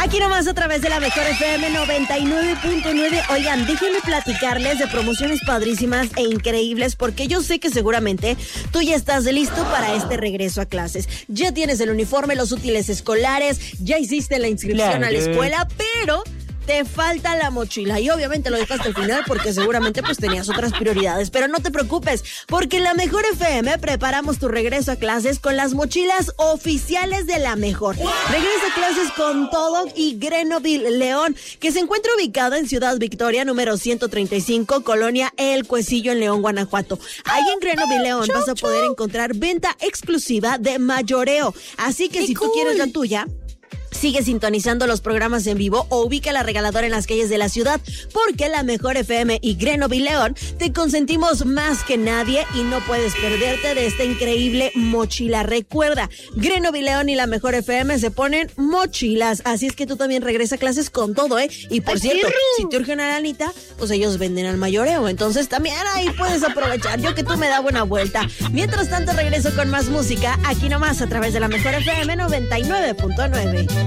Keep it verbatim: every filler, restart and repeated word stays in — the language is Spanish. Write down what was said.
Aquí nomás a través de la Mejor F M noventa y nueve punto nueve. Oigan, déjenme platicarles de promociones padrísimas e increíbles, porque yo sé que seguramente tú ya estás listo para este regreso a clases. Ya tienes el uniforme, los útiles escolares, ya hiciste la inscripción claro. a la escuela, pero te falta la mochila y obviamente lo dejaste al final porque seguramente pues tenías otras prioridades, pero no te preocupes porque en la Mejor F M preparamos tu regreso a clases con las mochilas oficiales de la Mejor. Regresa a clases con todo y Grenoble León, que se encuentra ubicado en Ciudad Victoria, número ciento treinta y cinco, Colonia El Cuecillo, en León, Guanajuato. Ahí en Grenoble León vas a poder encontrar venta exclusiva de mayoreo, así que si tú quieres la tuya, sigue sintonizando los programas en vivo o ubica la regaladora en las calles de la ciudad, porque la Mejor F M y Grenoble León te consentimos más que nadie y no puedes perderte de esta increíble mochila. Recuerda, Grenoble León y la Mejor F M se ponen mochilas, así es que tú también regresa a clases con todo, ¿eh? Y por Ay, cierto, perro. si te urge una lanita, pues ellos venden al mayoreo, entonces también ahí puedes aprovechar. Yo que tú me da buena vuelta. Mientras tanto, regreso con más música, aquí nomás a través de la Mejor F M noventa y nueve punto nueve.